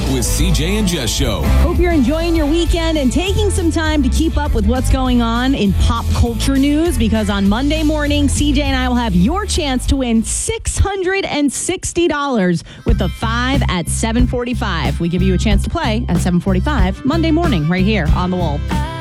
with CJ and Jess Show. Hope you're enjoying your weekend and taking some time to keep up with what's going on in pop culture news, because on Monday morning, CJ and I will have your chance to win $660 with the 5 at 7:45. We give you a chance to play at 7:45 Monday morning right here on The Wolf.